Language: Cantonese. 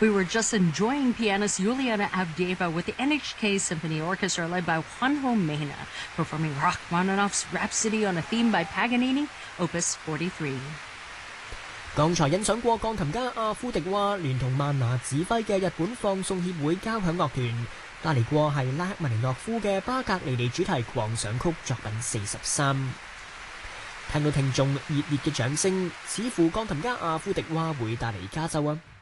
We were just enjoying pianist Juliana Avdeeva with the NHK Symphony Orchestra led by Juanjo Mena, performing Rachmaninoff's Rhapsody on a theme by Paganini, Opus 43。 剛才欣賞過鋼琴家阿夫迪娃聯同曼拿指揮嘅日本放送協會交響樂團，帶嚟過係拉赫曼尼諾夫嘅巴格尼尼主題狂想曲作品43。聽到聽眾熱烈嘅掌聲，似乎鋼琴家阿夫迪娃會帶嚟加州啊！